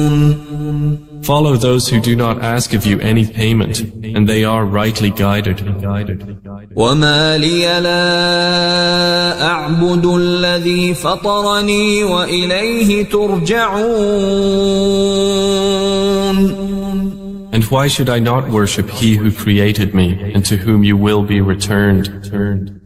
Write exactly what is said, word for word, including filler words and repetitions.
Follow those who do not ask of you any payment, and they are rightly guided. وما لي لا أعبد الذي فطرني وإليه ترجعون. And why should I not worship He who created me, and to whom you will be returned?